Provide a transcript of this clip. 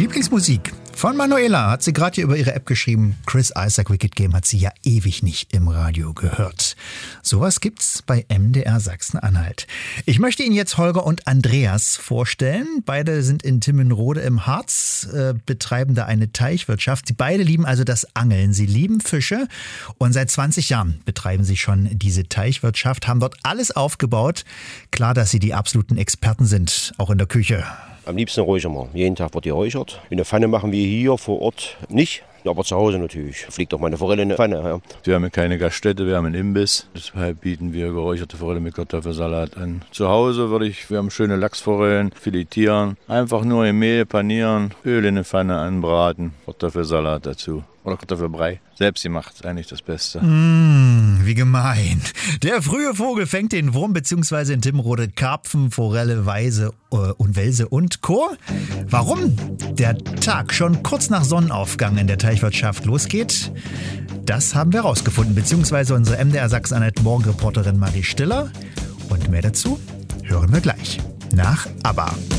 Lieblingsmusik von Manuela hat sie gerade hier über ihre App geschrieben. Chris Isaak Wicked Game hat sie ja ewig nicht im Radio gehört. Sowas gibt's bei MDR Sachsen-Anhalt. Ich möchte Ihnen jetzt Holger und Andreas vorstellen. Beide sind in Timmenrode im Harz, betreiben da eine Teichwirtschaft. Sie beide lieben also das Angeln. Sie lieben Fische und seit 20 Jahren betreiben sie schon diese Teichwirtschaft, haben dort alles aufgebaut. Klar, dass sie die absoluten Experten sind, auch in der Küche. Am liebsten räuchern wir. Jeden Tag wird geräuchert. In der Pfanne machen wir hier vor Ort nicht, aber zu Hause natürlich. Fliegt auch meine Forelle in der Pfanne. Ja. Wir haben keine Gaststätte, wir haben einen Imbiss. Deshalb bieten wir geräucherte Forelle mit Kartoffelsalat an. Zu Hause wir haben schöne Lachsforellen, filetieren. Einfach nur im Mehl panieren, Öl in der Pfanne anbraten, Kartoffelsalat dazu. Oder Kartoffelbrei. Selbst gemacht, ist eigentlich das Beste. Wie gemein. Der frühe Vogel fängt den Wurm bzw. in Timmenrode Karpfen, Forelle, Weise und Welse und Co. Warum der Tag schon kurz nach Sonnenaufgang in der Teichwirtschaft losgeht, das haben wir rausgefunden, beziehungsweise unsere MDR Sachsen-Anhalt Morgenreporterin Marie Stiller. Und mehr dazu hören wir gleich nach ABBA.